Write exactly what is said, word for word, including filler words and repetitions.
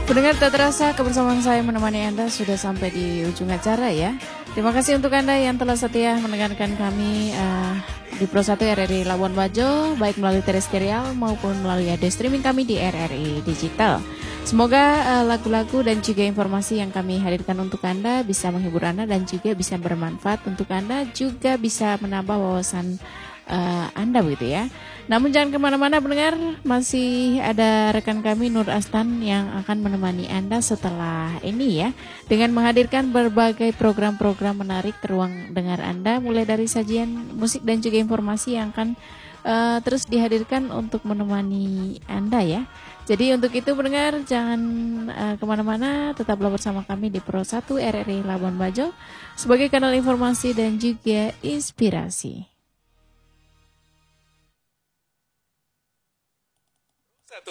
Pendengar, tak terasa kebersamaan saya menemani Anda sudah sampai di ujung acara ya. Terima kasih untuk Anda yang telah setia mendengarkan kami uh, di Pro satu R R I Labuan Bajo, baik melalui terestrial maupun melalui audio streaming kami di R R I Digital. Semoga uh, lagu-lagu dan juga informasi yang kami hadirkan untuk Anda bisa menghibur Anda dan juga bisa bermanfaat untuk Anda, juga bisa menambah wawasan uh, Anda begitu ya. Namun jangan kemana-mana pendengar, masih ada rekan kami Nur Astan yang akan menemani Anda setelah ini ya, dengan menghadirkan berbagai program-program menarik ke ruang dengar Anda, mulai dari sajian musik dan juga informasi yang akan uh, terus dihadirkan untuk menemani Anda ya. Jadi untuk itu pendengar, jangan uh, kemana-mana, tetaplah bersama kami di Pro satu R R I Labuan Bajo sebagai kanal informasi dan juga inspirasi.